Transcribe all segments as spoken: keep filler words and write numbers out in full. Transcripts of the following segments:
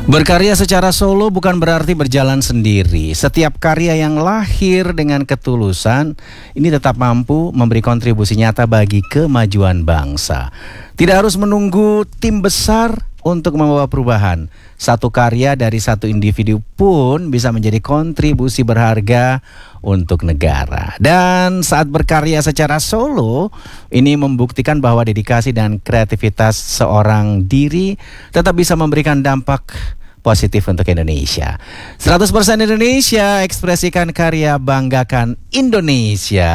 Berkarya secara solo bukan berarti berjalan sendiri. Setiap karya yang lahir dengan ketulusan ini tetap mampu memberi kontribusi nyata bagi kemajuan bangsa. Tidak harus menunggu tim besar untuk membawa perubahan. Satu karya dari satu individu pun bisa menjadi kontribusi berharga untuk negara. Dan saat berkarya secara solo, ini membuktikan bahwa dedikasi dan kreativitas seorang diri tetap bisa memberikan dampak positif untuk Indonesia. seratus persen Indonesia, ekspresikan karya, banggakan Indonesia.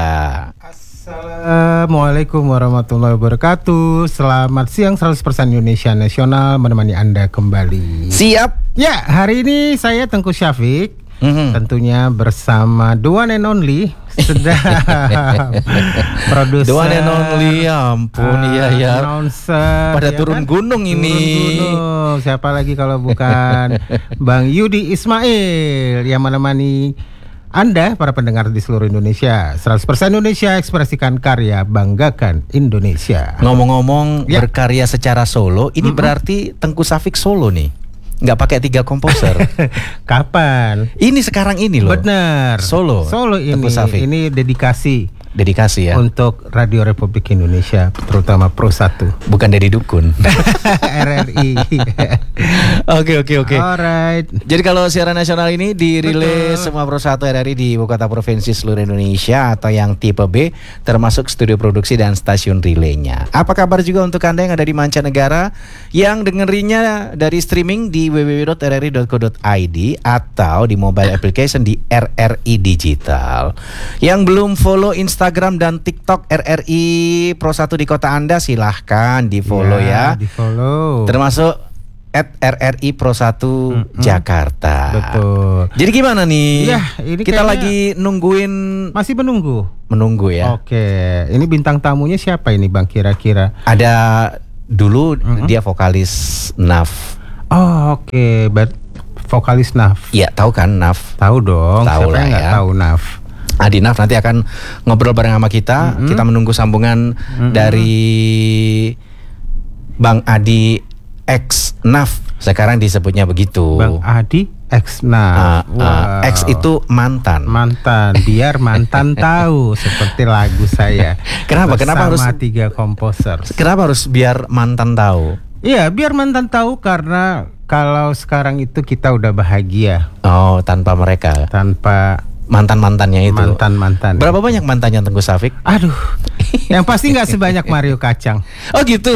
Assalamualaikum warahmatullahi wabarakatuh. Selamat siang, seratus persen Indonesia Nasional menemani Anda kembali. Siap? Ya, hari ini saya Tengku Syafiq, mm-hmm. tentunya bersama the one and only sedang produser, the one and only, ya ampun, iya uh, ya. Announcer, pada ya turun kan? gunung ini. Turun gunung. Siapa lagi kalau bukan Bang Yudi Ismail yang menemani Anda, para pendengar di seluruh Indonesia. seratus persen Indonesia, ekspresikan karya, banggakan Indonesia. Ngomong-ngomong ya. berkarya secara solo, ini mm-hmm. berarti Tengku Syafiq solo nih? Nggak pakai tiga komposer? Kapan? Ini sekarang ini loh. Benar. Solo. Solo ini. Ini dedikasi. Dedikasi ya. Untuk Radio Republik Indonesia, terutama Pro satu. Bukan dari dukun. R R I. Oke oke oke. Alright. Jadi kalau siaran nasional ini dirilis semua Pro satu R R I di ibu kota provinsi seluruh Indonesia atau yang tipe B, termasuk studio produksi dan stasiun relaynya. Apa kabar juga untuk Anda yang ada di mancanegara yang dengerinnya dari streaming di w w w dot r r i dot co dot i d atau di mobile application di R R I Digital. Yang belum follow Instagram dan TikTok R R I Pro satu di kota Anda, silahkan di follow ya, ya. Di follow. Termasuk at R R I Pro satu mm-hmm. Jakarta. Betul. Jadi gimana nih? Ya, ini kita lagi nungguin. Masih menunggu. Menunggu ya. Oke. Ini bintang tamunya siapa ini Bang kira-kira? Ada dulu mm-hmm. dia vokalis N A F. Oh oke. Okay. Ber- vokalis N A F. Iya tahu kan N A F? Tahu dong. Tahu siapa lah yang nggak ya. tahu N A F? Adi N A F nanti akan ngobrol bareng sama kita. Mm-hmm. Kita menunggu sambungan mm-hmm. dari Bang Adi X N A F. Sekarang disebutnya begitu. Bang Adi X N A F. Uh, uh, wow. X itu mantan. Mantan. Biar mantan tahu, seperti lagu saya. Kenapa? Bersama Kenapa harus tiga komposer? Kenapa harus biar mantan tahu? Iya, biar mantan tahu karena kalau sekarang itu kita udah bahagia. Oh, tanpa mereka. Tanpa mantan-mantannya itu. Mantan-mantan. Berapa banyak mantannya Tengku Syafiq? Aduh. Yang pasti nggak sebanyak Mario Kacang. Oh gitu.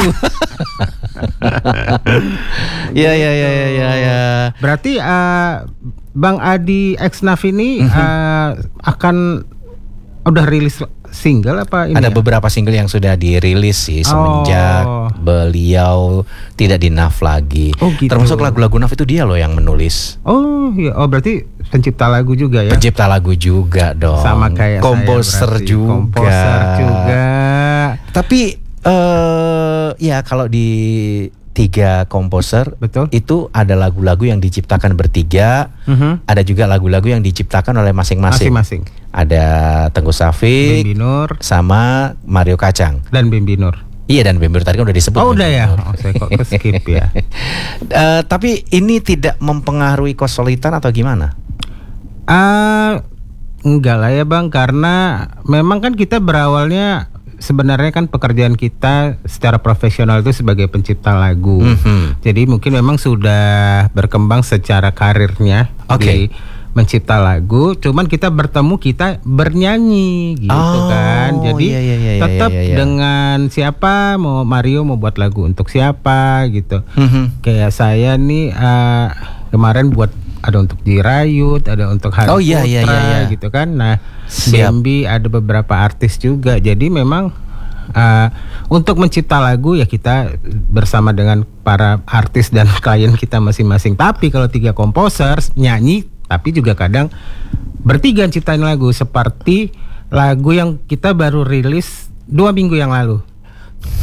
Ya ya ya ya ya ya. Berarti uh, Bang Adi X N A F ini mm-hmm. uh, akan udah rilis single apa ini? Ada ya? beberapa single yang sudah dirilis sih semenjak oh. beliau tidak di N A F lagi. Oh, gitu. Termasuk lagu-lagu N A F itu dia loh yang menulis. Oh iya, oh berarti pencipta lagu juga ya? Pencipta lagu juga dong. Sama kayak komposer saya juga. Komposer juga. Tapi uh, ya kalau di tiga komposer, betul, itu ada lagu-lagu yang diciptakan bertiga, mm-hmm. ada juga lagu-lagu yang diciptakan oleh masing-masing. Masing-masing. Ada Tengku Syafiq, Bimbi Nur, sama Mario Kacang. Dan Bimbi Nur. Iya, dan Bimbi Nur tadi kan udah disebut. Oh udah ya, oh, saya kok skip ya. uh, Tapi ini tidak mempengaruhi kesulitan atau gimana? Uh, enggak lah ya Bang, karena memang kan kita berawalnya sebenarnya kan pekerjaan kita secara profesional itu sebagai pencipta lagu. Mm-hmm. Jadi mungkin memang sudah berkembang secara karirnya okay. di mencipta lagu. Cuman kita bertemu, kita bernyanyi gitu oh, kan. Jadi iya, iya, iya, tetap iya, iya. dengan siapa, mau Mario mau buat lagu untuk siapa gitu. Mm-hmm. Kayak saya nih uh, kemarin buat ada untuk Jirayut, ada untuk Hari oh, iya, Putra iya, iya, iya. gitu kan. Nah, Bimbi ada beberapa artis juga. Jadi memang uh, untuk mencipta lagu ya kita bersama dengan para artis dan klien kita masing-masing. Tapi kalau tiga komposer nyanyi, tapi juga kadang bertiga ciptain lagu. Seperti lagu yang kita baru rilis dua minggu yang lalu.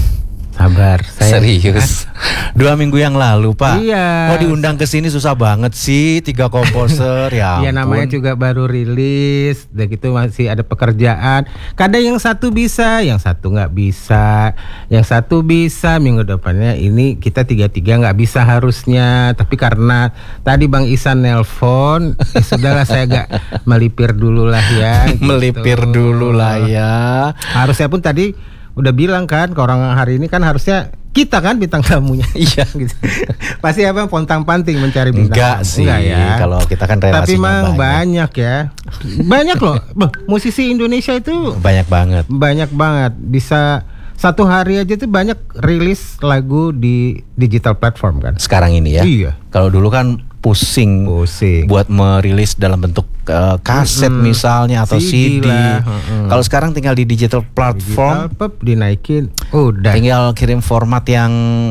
Sabar, saya Serius. Dua minggu yang lalu, Pak. Iya. Mau diundang ke sini susah banget sih, tiga komposer ya. Iya, namanya ampun. juga baru rilis, udah gitu masih ada pekerjaan. Kadang yang satu bisa, yang satu nggak bisa, yang satu bisa minggu depannya ini kita tiga-tiga nggak bisa harusnya. Tapi karena tadi Bang Isan nelpon, ya sudahlah saya agak melipir dulu lah ya. gitu. Melipir dulu lah ya. Harusnya pun tadi udah bilang kan ke orang hari ini kan harusnya kita kan bintang tamunya. Iya. Gitu. Pasti abang pontang-panting mencari bintang Enggak tamu. sih, Enggak ya. kalau kita kan relasinya Tapi memang banyak. banyak ya. Banyak loh. Beh, musisi Indonesia itu Banyak banget. banyak banget. Bisa satu hari aja tuh banyak rilis lagu di digital platform kan. Sekarang ini ya. Iya. Kalau dulu kan pusing, Pusing. buat merilis dalam bentuk uh, kaset Mm-mm. misalnya atau C D C D. lah, mm-mm. Kalau sekarang tinggal di digital Digital platform, pop dinaikin. Udah. tinggal kirim format yang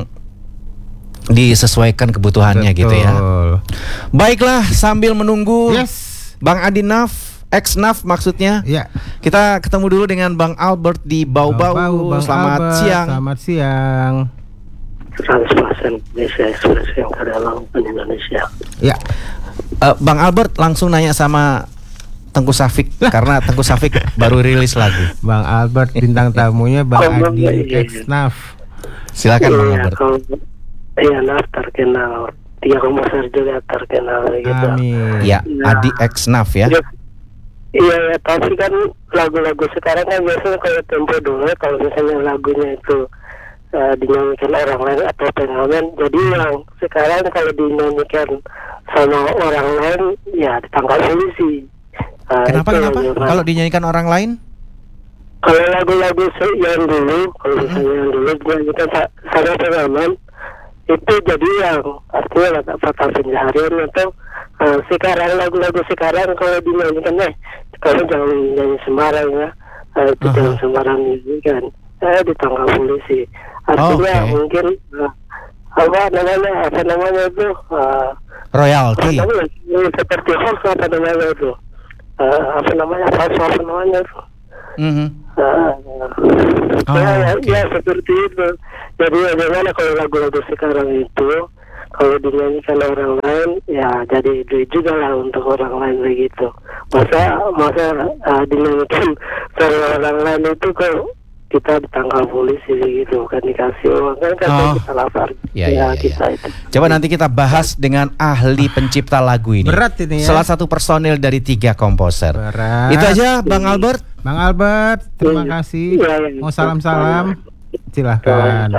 disesuaikan kebutuhannya gitu ya. Betul. Baiklah, sambil menunggu Yes. Bang Adinaf, ex-Naf maksudnya. Ya. Kita ketemu dulu dengan Bang Albert di Bau-Bau. Bau-Bau, Bang Selamat Albert. siang. Selamat siang. seratus persen Indonesia ekspresi yang karya lakukan Indonesia. Ya. Eh, Bang Albert langsung nanya sama Tengku Safik karena Tengku Safik baru rilis lagu. Bang Albert bintang tamunya Bang Oh, Bang, Adi iya, iya. ex-Naf. Silakan Bang Iya, Albert. kalau iya Naf terkenal, tiga komposer juga terkenal gitu. Amin. Ya, Adi X Naf ya. Iya, iya, ya, tapi kan lagu-lagu sekarang kan biasanya kalau tempo dulu kalau misalnya lagunya itu uh, dinyanyikan orang lain atau pengamen, jadi yang sekarang kalau dinyanyikan sama orang lain ya ditangkap polisi. Uh, Kenapa itu kenapa? yang- Kalau dinyanyikan orang lain? Kalau lagu-lagu se- yang dulu, kalau misalnya yang dulu dinyanyikan sa- sama pengamen, itu jadi yang artinya kata fakta pencaharian atau uh, sekarang lagu-lagu sekarang kalau dinyanyikan eh kamu jangan nyanyi sembarang ya, uh, itu Aha. jangan sembarang nyanyikan, eh ditangkap polisi. Artinya Oke. mungkin uh, apa namanya apa namanya itu uh, Royalty. apa namanya, seperti hoax apa namanya itu uh, apa namanya hoax apa namanya itu. Mhm. Ah, Oh, ya, ya, oke. ya seperti itu. Jadi bagaimana kalau lagu-lagu sekarang itu kalau dinyanyikan orang lain, ya jadi duit juga lah untuk orang lain begitu. Masa masa uh, dinyanyikan sama orang lain itu kok kita ditangkap polisi begitu, kan dikasih uang kan kan Oh. kita lapar. Ya, ya, ya, kita ya. itu. Coba nanti kita bahas dengan ahli pencipta lagu ini. Berat ini ya. Salah satu personil dari tiga komposer. Berat. Itu aja Bang Albert. Bang Albert, terima Iya. kasih. Iya, iya. Mau salam-salam? Silahkan.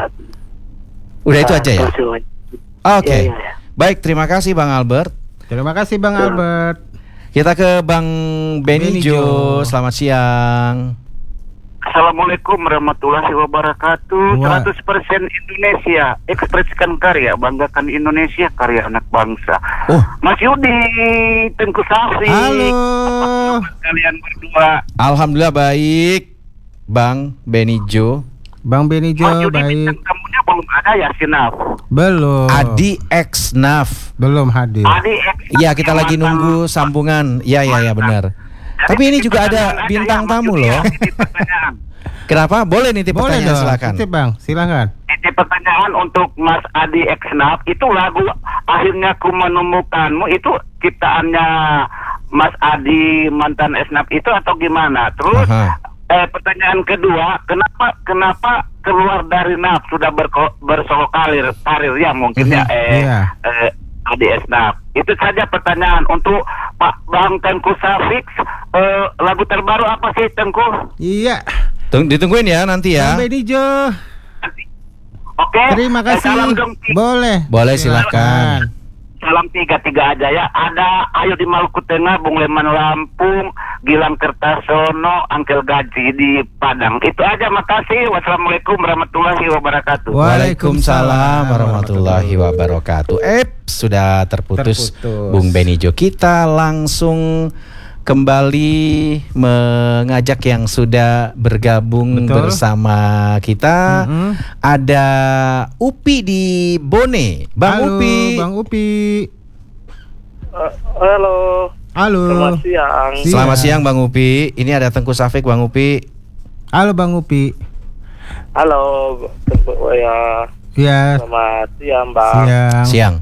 Udah itu aja ya. Terima kasih. Oke. Iya, iya, iya. Baik, terima kasih Bang Albert. Terima kasih Bang Ya. Albert. Kita ke Bang Benijo. Benijo. Selamat siang. Assalamualaikum warahmatullahi wabarakatuh. Wah. seratus persen Indonesia, ekspresikan karya, banggakan Indonesia, karya anak bangsa. Oh. Mas Yudi, Tengku Safik. Halo. Apa kabar kalian berdua? Alhamdulillah baik. Bang Benijo. Bang Benijo Mas Yudi baik. bintang tamunya belum ada ya, Sinaf? Belum. Adi X Naf. Belum hadir. Adi X. Iya, kita lagi nunggu sambungan. Iya, iya, ya benar. Tapi ini juga ada bintang tamu loh. Kenapa? Boleh nitip Boleh pertanyaan dong. silakan. Titip, Bang, silakan. Ini pertanyaan untuk Mas Adi Eksnaf. Itu lagu Akhirnya Ku Menemukanmu itu ciptaannya Mas Adi mantan Eksnaf itu atau gimana? Terus Aha. eh, pertanyaan kedua, kenapa kenapa keluar dari N A F sudah berko, bersolo karir karir ya mungkin ya eh, Iya. eh, Adi Eksnaf. Itu saja pertanyaan untuk Pak Bang Tengku Safik. Eh, lagu terbaru apa sih Tengku? Iya. Tung- ditungguin ya nanti ya. Bang Benijo. Oke. Terima Eh, salam kasih. dong, Ti. Boleh. Boleh, silakan. Salam tiga-tiga aja ya. Ada Ayo di Maluku Tengah, Bung Leman Lampung, Gilang Kertasono, Angkel Gaji di Padang. Itu aja, makasih. Wassalamualaikum warahmatullahi wabarakatuh. Waalaikumsalam warahmatullahi wabarakatuh. Eh, sudah terputus, Terputus. Bung Benijo. Kita langsung kembali mengajak yang sudah bergabung Betul. bersama kita. Mhm. Ada Upi di Bone. Bang Halo, Upi. Bang Upi. Uh, halo. Halo. Selamat siang. Siang. Selamat siang Bang Upi. Ini ada Tengku Safik Bang Upi. Halo Bang Upi. Halo, ya. Ya, Selamat siang, Bang. siang. Siang.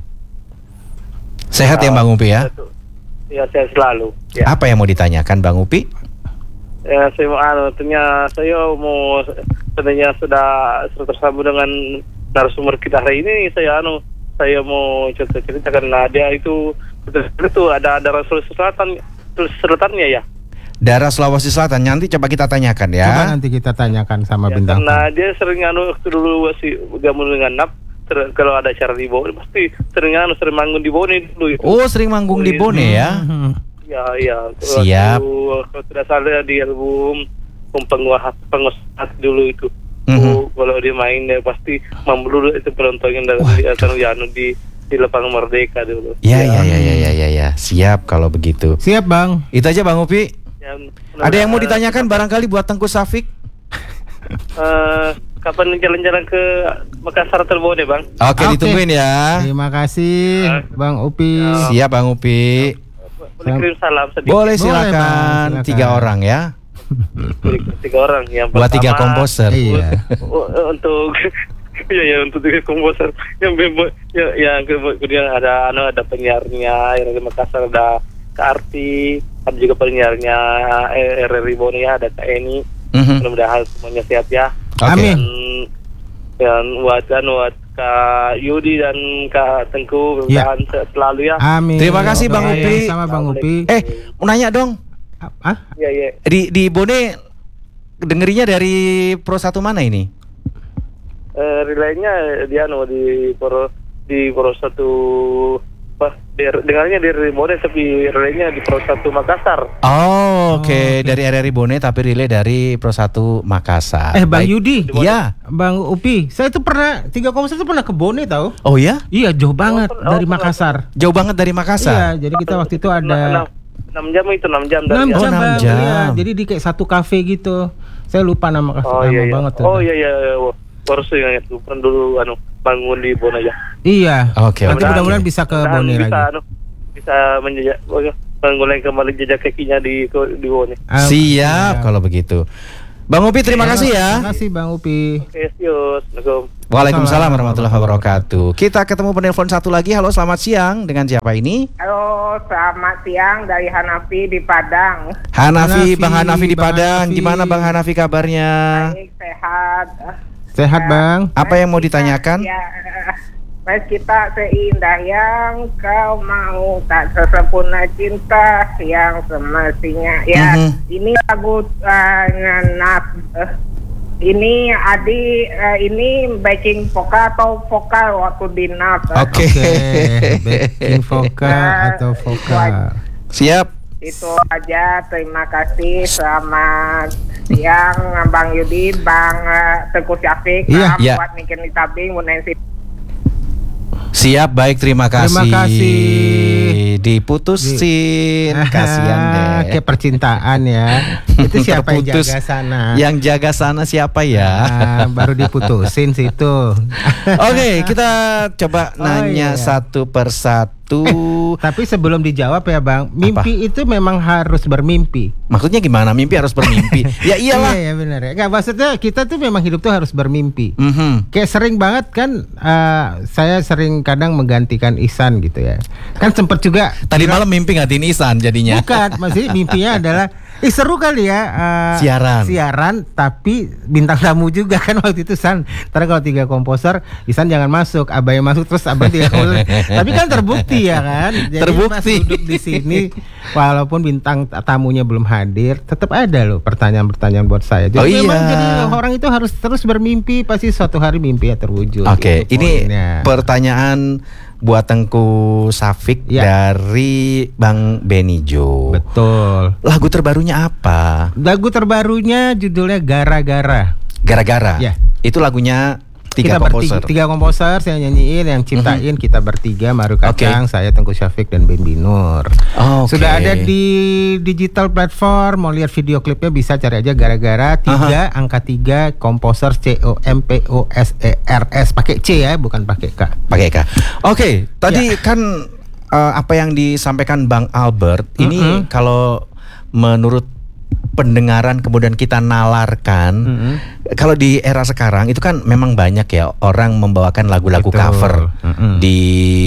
Sehat ya Bang Upi ya? Ya, saya selalu. Ya, Apa yang mau ditanyakan Bang Upi? ya saya mau anu, ternyata saya mau sebenarnya sudah sudah tersambung dengan narasumber kita hari ini. Saya anu, saya mau cerita-cerita karena dia itu itu ada ada Sulawesi Selatan, Sulawesi Selatannya ya. Daerah Sulawesi Selatan, nanti coba kita tanyakan ya. Coba nanti kita tanyakan sama Ya, bintang. karena dia sering anu waktu dulu masih gabung dengan N A P, ter- kalau ada acara di Bone pasti sering anu sering manggung di Bone dulu itu. Oh, sering manggung di Bone ya? Hmm. Ya, ya. Siap. Waktu, kalau tidak salah di album penguasa penguasa dulu itu. Mhm. Oh, kalau dia main dia pasti membeluduk itu penontonnya dari di atas ya, anu, di di lapangan Merdeka dulu. Ya, ya, ya, ya, ya, ya, ya. Siap kalau begitu. Siap, Bang. Itu aja Bang Upi. Ya, Ada yang mau ditanyakan barangkali buat Tengku Safik? Eh, kapan jalan-jalan ke Makassar Terbone, Bang? Oke, Oke. ditungguin ya. Terima kasih, Bang Upi. Siap Bang Upi. Boleh kirim salam sedikit. Boleh Boleh, silakan. Bang, silakan. Tiga orang ya. Boleh kirim tiga orang. Yang Buat tiga pertama, komposer. Iya. u- untuk ya ya untuk tiga komposer yang bemo- ya yang kemudian ada anu ada penyiarnya yang dari Makassar, ada Kak Arti, ada juga penyiarnya eh, R R I Bone ya, ada Kak Eni. Mhm. Mudah-mudahan semuanya sehat ya. Oke. Amin. Dan, dan buat dan buat Kak Yudi dan Kak Tengku Ya. mudah-mudahan sehat selalu ya. Amin. Terima kasih, Bang Doa Upi. yang sama Bang Upi. Eh, mau nanya dong. Ah, Ya ya. Di di Bone dengerinya dari Pro satu mana ini? Eh, relaynya dia anu di Pro di Pro satu apa di- dengarnya di Bone tapi relaynya di Pro satu Makassar. Oh, oke. oke. Dari R R I Bone tapi relay dari Pro satu Makassar. Eh, Bang Baik. Yudi. Iya. Bang Upi, saya itu pernah tiga komposer itu pernah ke Bone tahu? Oh ya? Iya, jauh banget oh, dari pernah. Makassar. Jauh banget dari Iya, Makassar. jadi kita waktu itu ada enam, enam jam itu enam jam dari enam Oh, jam, enam Bang. jam. Iya, jadi di kayak satu kafe gitu. Saya lupa nama kafe, Oh nama iya iya. banget tuh. Oh iya iya. iya. Wah, baru saya ingat tuh pernah dulu anu bangun di Bone aja. Iya. Oke, Nanti oke. mudah-mudahan bisa ke Mudah-mudahan Bone bisa, lagi. anu, bisa menjejak mengulangi kembali jejak kakinya di di Bone. Ah, Siap kalau begitu. Bang Upi terima kasih ya. Terima kasih Bang Upi. Oke, yuk. Assalamualaikum. Waalaikumsalam warahmatullahi wabarakatuh. Kita ketemu penelpon satu lagi. Halo, selamat siang. Dengan siapa ini? Halo, selamat siang dari Hanafi di Padang. Hanafi, Hanafi, Bang Hanafi di Bang Padang. Hanafi. Gimana Bang Hanafi kabarnya? Baik, sehat. Sehat, Bang. Apa yang mau ditanyakan? Ya, mas kita seindah yang kau mau, tak sesempurna cinta yang semestinya. Ya, Mhm. ini lagu uh, Nap. Uh, ini Adi, uh, ini backing vokal atau vokal waktu di Nap. Oke. Oke, backing vokal atau vokal. Siap. Itu aja, terima kasih. Selamat siang Bang Yudi, Bang uh, Tengku Syafiq, Iya, Salam iya. buat Niken Nitabing, Bu Nancy. Siap, baik, terima kasih. Terima kasih. Diputusin, kasihan deh. Kayak percintaan ya. Itu siapa yang Terputus. jaga sana? Yang jaga sana siapa ya? Ah, baru diputusin situ. Oke, kita coba Oh, nanya iya. satu persatu. Tapi sebelum dijawab ya Bang, mimpi itu memang harus bermimpi. Maksudnya gimana? Mimpi harus bermimpi. Ya iyalah. Iya, iya benar ya. Nggak, maksudnya kita tuh memang hidup tuh harus bermimpi. Mhm. Kayak sering banget kan, eh, saya sering kadang menggantikan Ihsan gitu ya. Kan sempet juga. Tadi malam mimpi ngatiin Ihsan jadinya. Bukan, maksudnya mimpinya adalah eh seru kali ya eh, Siaran. Siaran tapi bintang tamu juga kan waktu itu San. Ntar kalau tiga komposer, Ihsan jangan masuk, Abah yang masuk terus Abah tiga komposer. Tapi kan terbukti ya kan. Jadi Terbukti. pas duduk di sini walaupun bintang tamunya belum hadir, tetap ada loh pertanyaan-pertanyaan buat saya. Jadi Oh memang iya. jadi orang itu harus terus bermimpi, pasti suatu hari mimpi ya terwujud. Oke, Itu ini poinnya. pertanyaan buat Tengku Safik Ya. dari Bang Benijo. Betul. Lagu terbarunya apa? Lagu terbarunya judulnya Gara-gara. Gara-gara. Ya. Itu lagunya tiga kita komposer. bertiga, tiga komposer saya nyanyiin, yang ciptain kita bertiga, Maru Kacang, saya Tengku Syafiq dan Ben Binur. Oke. Sudah ada di digital platform, mau lihat video klipnya bisa cari aja Gara-gara tiga angka tiga komposer C O M P O S E R S pakai C ya, bukan pakai K. Pakai K. Oke, tadi Ya. kan eh, apa yang disampaikan Bang Albert ini Mm-mm. kalau menurut pendengaran kemudian kita nalarkan. Mm-hmm. Kalau di era sekarang itu kan memang banyak ya orang membawakan lagu-lagu Betul. cover mm-hmm. di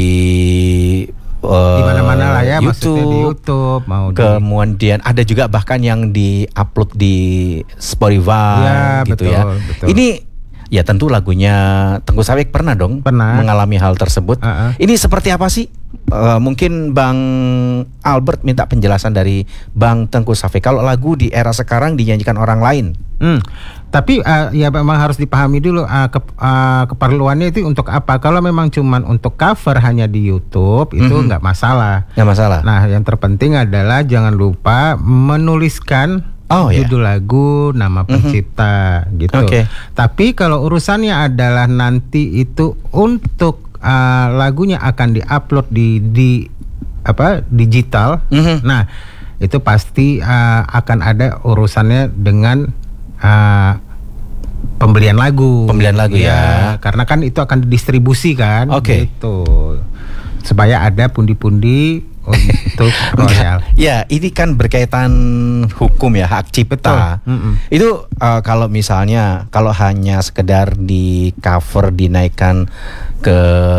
uh, di mana-mana lah ya, YouTube, maksudnya di YouTube mau kemudian di... ada juga bahkan yang di-upload di Spotify ya, gitu betul, ya. Betul. Ini ya tentu lagunya Tengku Sawik pernah dong pernah. mengalami hal tersebut. Uh-uh. Ini seperti apa sih? Uh, mungkin Bang Albert minta penjelasan dari Bang Tengku Sawik. Kalau lagu di era sekarang dinyanyikan orang lain. Hmm. Tapi uh, ya memang harus dipahami dulu uh, ke, uh, keperluannya itu untuk apa. Kalau memang cuman untuk cover hanya di YouTube itu nggak mm-hmm. masalah. Nggak masalah. Nah, yang terpenting adalah jangan lupa menuliskan oh, judul ya? lagu, nama pencipta mm-hmm. gitu. Okay. Tapi kalau urusannya adalah nanti itu untuk uh, lagunya akan diupload di di apa digital. Mm-hmm. Nah, itu pasti uh, akan ada urusannya dengan Uh, pembelian lagu, pembelian lagu ya, ya. Karena kan itu akan didistribusi kan, okay. gitu, supaya ada pundi-pundi untuk royal. Ya, ini kan berkaitan hukum ya, hak cipta. Itu uh, kalau misalnya kalau hanya sekedar di cover dinaikkan ke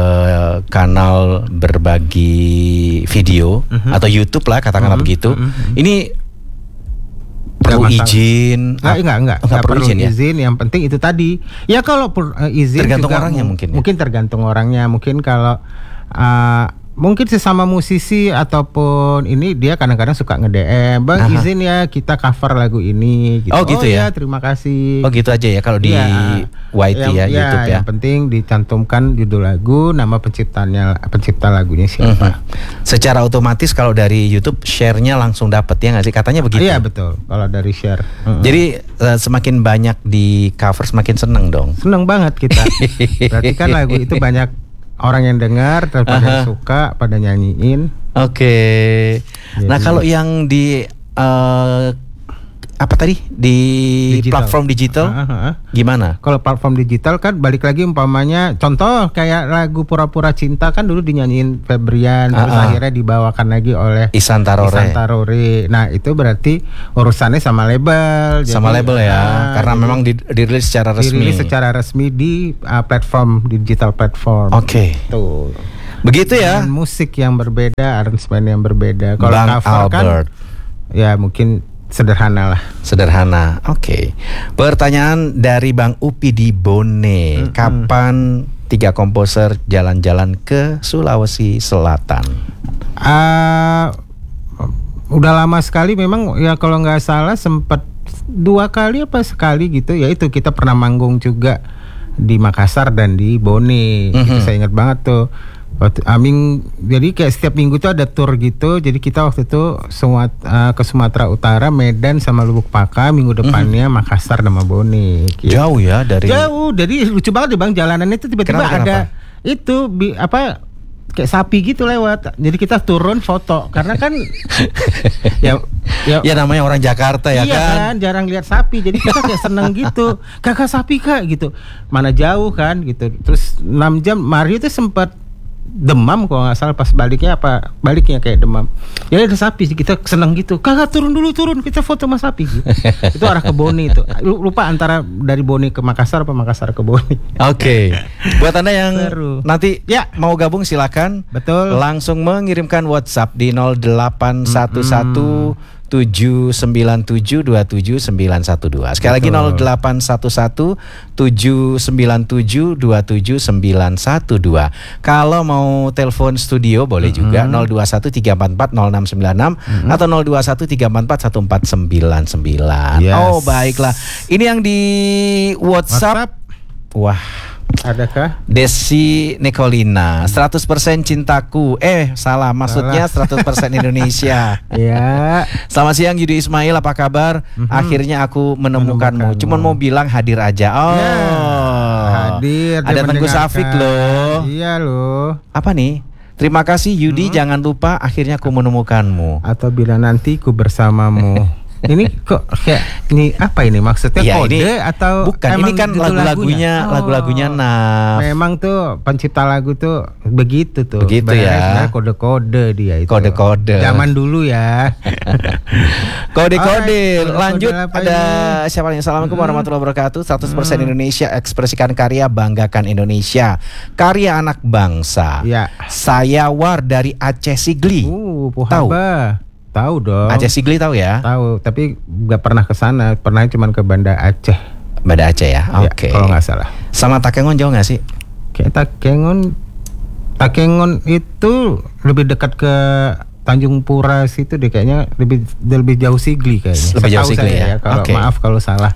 kanal berbagi video uh-huh. atau YouTube lah katakanlah uh-huh. begitu, uh-huh. ini perlu izin? Nggak, enggak, enggak, oh, enggak perlu izin, ya? izin. Yang penting itu tadi. Ya kalau per, uh, izin tergantung juga orangnya mungkin. Ya? Mungkin tergantung orangnya. Mungkin kalau uh, mungkin sesama musisi ataupun ini dia kadang-kadang suka nge-D M, Bang, aha. izin ya kita cover lagu ini gitu. Oh gitu oh, ya. ya terima kasih. Oh gitu aja ya kalau di ya, Y T yang, ya, ya YouTube ya. Yang penting dicantumkan judul lagu, nama penciptanya, pencipta lagunya siapa. Mm-hmm. Secara otomatis kalau dari YouTube share-nya langsung dapat ya nggak sih, katanya begitu. Iya betul kalau dari share. Mm-hmm. Jadi uh, semakin banyak di cover semakin seneng dong. Seneng banget kita. Berarti kan lagu itu banyak orang yang dengar, terus pada suka, pada nyanyiin. Oke. Okay. Nah kalau yang di uh, apa tadi di digital. Platform digital, uh, uh, uh. gimana? Kalau platform digital kan balik lagi umpamanya, contoh kayak lagu Pura-Pura Cinta kan dulu dinyanyiin Febrian, uh, terus uh. akhirnya dibawakan lagi oleh Ihsan Tarore. Ihsan Tarore. Nah itu berarti urusannya sama label. Sama jadi, label ya, uh, karena memang dirilis secara resmi. Dirilis secara resmi di uh, platform digital platform. Oke. Okay. Tuh. Begitu ya. Dan musik yang berbeda, aransemen yang berbeda. Kalau Bang cover Albert. kan, ya mungkin sederhana lah. Sederhana. Oke. Okay. Pertanyaan dari Bang Upi di Bone. Mm-hmm. Kapan tiga komposer jalan-jalan ke Sulawesi Selatan? Uh, udah lama sekali memang ya, kalau nggak salah sempat dua kali apa sekali gitu. Ya itu kita pernah manggung juga di Makassar dan di Bone. Mm-hmm. Itu saya ingat banget tuh. Waktu, Amin, jadi kayak setiap minggu tuh ada tour gitu. Jadi kita waktu itu Sumat, uh, ke Sumatera Utara, Medan sama Lubuk Pakam. Minggu depannya mm-hmm. Makassar sama Bone gitu. Jauh ya dari. Jauh, jadi lucu banget deh Bang, jalanannya itu tiba-tiba kenapa, ada kenapa? Itu bi, apa kayak sapi gitu lewat. Jadi kita turun foto karena kan ya, ya ya namanya orang Jakarta ya iya kan. kan jarang lihat sapi. Jadi kita kayak seneng gitu. Kakak sapi Kak gitu. Mana jauh kan gitu. Terus enam jam Mario tuh sempat demam kalau nggak salah pas baliknya, apa baliknya kayak demam. Ya ada sapi sih, kita seneng gitu. Kakak turun dulu, turun kita foto sama sapi gitu. Itu arah ke Bone itu. Lupa antara dari Bone ke Makassar apa Makassar ke Bone. Oke. Okay. Buat Anda yang Seru. nanti ya mau gabung silakan. Betul. Langsung mengirimkan WhatsApp di nol delapan satu satu tujuh sembilan tujuh dua tujuh sembilan satu dua. Sekali lagi nol delapan satu satu tujuh sembilan tujuh dua tujuh sembilan satu dua. Kalau mau telepon studio boleh mm-hmm. juga nol dua satu tiga empat empat nol enam sembilan enam mm-hmm. atau nol dua satu tiga empat empat satu empat sembilan sembilan. Yes. Oh baiklah. Ini yang di WhatsApp. WhatsApp. Wah. Adakah? Desi Nicolina, seratus persen cintaku. Eh, salah, maksudnya salah. seratus persen Indonesia. Ya. Selamat siang Yudi Ismail, apa kabar? Mm-hmm. Akhirnya aku menemukanmu. Cuman mau bilang hadir aja. Oh. Ya, hadir. Ada Tengku Sawik loh. Iya loh. Apa nih? Terima kasih Yudi, hmm. jangan lupa akhirnya aku menemukanmu. Atau bila nanti ku bersamamu. Ini kok kayak ini apa ini maksudnya Ya, kode ini atau bukan, emang ini kan gitu lagu-lagunya Oh, lagu-lagunya Naf. Memang tuh pencipta lagu tuh begitu tuh. Begitu Sebenarnya- ya. sebenarnya kode-kode dia itu. Kode-kode. Zaman dulu ya. Kode-kode. Alright, Lanjut kode-kode apa ada ini? siapa nih? Assalamualaikum warahmatullahi wabarakatuh. seratus persen Indonesia, ekspresikan karya, banggakan Indonesia. Karya anak bangsa. Ya. Saya War dari Aceh Sigli. Uh, Pohaba. Tahu dong. Aceh Sigli tahu ya? Tahu, tapi nggak pernah ke sana. Pernah cuma ke Banda Aceh. Banda Aceh ya. Ya, Oke. kalau nggak salah. Sama Takengon jauh nggak sih? Kayak Takengon, Takengon itu lebih dekat ke Tanjung Pura situ deh kayaknya lebih lebih jauh Sigli kayaknya. Lebih jauh Setahu Sigli saya ya? Kalau Oke. maaf kalau salah.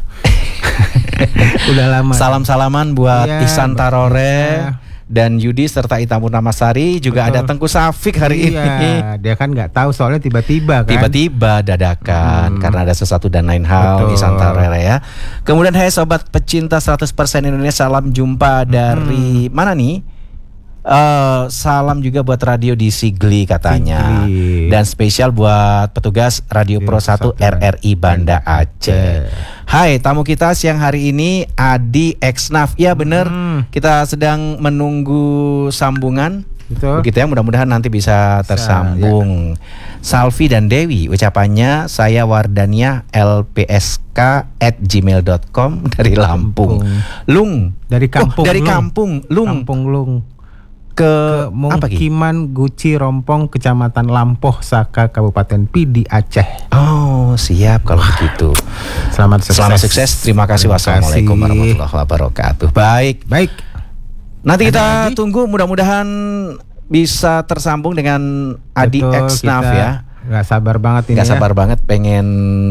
Udah lama. Salam-salaman buat Iya, Ihsan Tarore iya. dan Yudi serta Ita Purnamasari. Juga Betul. ada Tengku Safik hari Iya, ini. dia kan nggak tahu soalnya tiba-tiba kan. Tiba-tiba dadakan Hmm. karena ada sesuatu dan lain hal. Betul. Ihsan Tarore ya. Kemudian hai sobat pecinta seratus persen Indonesia, salam jumpa dari mana nih? Eh, salam juga buat radio di Sigli katanya. Sigli. Dan spesial buat petugas Radio Pro satu R R I Banda Aceh. Hai, tamu kita siang hari ini Adi Exnaf. Ya bener, Hmm. kita sedang menunggu sambungan. Betul. Begitu ya, mudah-mudahan nanti bisa tersambung. Salvi dan Dewi, ucapannya saya Wardania L P S K at gmail dot com dari Lampung. Lung. Dari kampung Oh, dari Lung. kampung Lung Kampung Lung. ke, Ke apa Ki? Mukiman Guci Rompong, Kecamatan Lampoh, Saka, Kabupaten Pidi, Aceh. Oh, siap kalau begitu. Selamat sukses. Selamat sukses. Terima kasih. Terima Wassalamualaikum kasih. warahmatullahi wabarakatuh. Baik. Baik. Nanti Ada kita lagi? tunggu, mudah-mudahan bisa tersambung dengan Adi Betul, Exnaf kita ya. Nggak sabar banget ini Gak ya. sabar banget pengen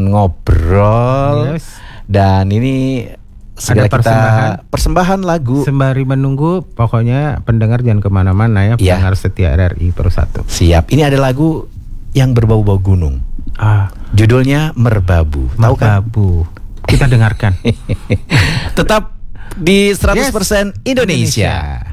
ngobrol. Yes. Dan ini segera Ada kita persembahan. persembahan lagu. Sembari menunggu, pokoknya pendengar jangan kemana-mana ya, Iya. pendengar setia R R I Pro satu. Siap. Ini ada lagu yang berbau-bau gunung. Ah, Judulnya Merbabu. Tahu kan? Merbabu. Kita dengarkan. Tetap di seratus persen Yes. Indonesia. Indonesia.